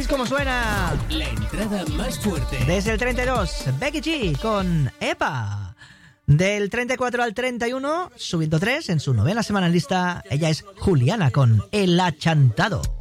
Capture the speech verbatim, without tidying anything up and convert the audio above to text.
es como suena. La entrada más fuerte. Desde el treinta y dos, Becky G con Epa. Del treinta y cuatro al treinta y uno, subiendo tres en su novena semana en lista, ella es Juliana con El Achantado.